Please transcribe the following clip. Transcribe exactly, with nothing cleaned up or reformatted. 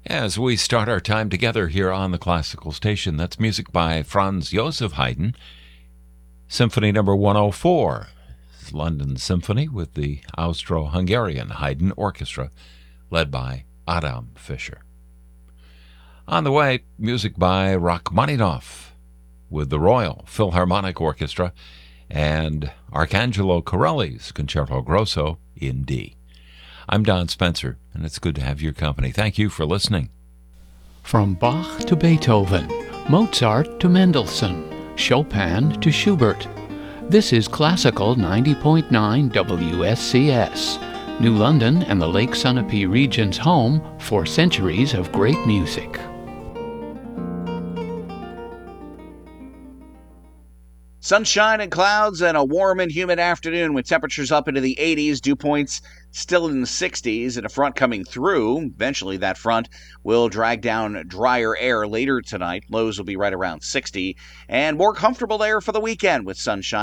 As we start our time together here on the Classical Station, that's music by Franz Joseph Haydn, Symphony Number one oh four. It's London Symphony with the Austro-Hungarian Haydn Orchestra, led by Adam Fischer. On the way, music by Rachmaninoff with the Royal Philharmonic Orchestra and Arcangelo Corelli's Concerto Grosso in D. I'm Don Spencer, and it's good to have your company. Thank you for listening. From Bach to Beethoven, Mozart to Mendelssohn, Chopin to Schubert. This is Classical ninety point nine W S C S, New London and the Lake Sunapee region's home for centuries of great music. Sunshine and clouds and a warm and humid afternoon with temperatures up into the eighties, dew points still in the sixties, and a front coming through. Eventually that front will drag down drier air later tonight. Lows will be right around sixty, and more comfortable air for the weekend with sunshine.